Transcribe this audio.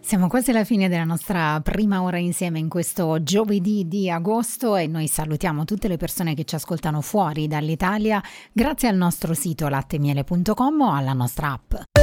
Siamo quasi alla fine della nostra prima ora insieme in questo giovedì di agosto e noi salutiamo tutte le persone che ci ascoltano fuori dall'Italia grazie al nostro sito lattemiele.com o alla nostra app.